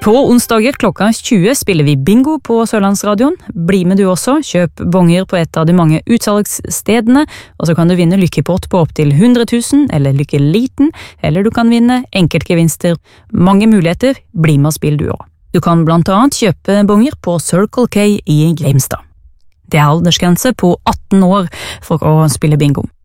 På onsdager klokka 20 spiller vi bingo på Sørlandsradioen. Bli med du også, kjøp bonger på et av de mange utsalgsstedene, og så kan du vinne lykkepott på opp til 100 000, eller lykkeliten, eller du kan vinne enkeltgevinster. Mange muligheter, bli med og spill du også. Du kan blant annet kjøpe bonger på Circle K i Grimstad. Det er aldersgrense på 18 år for å spille bingo.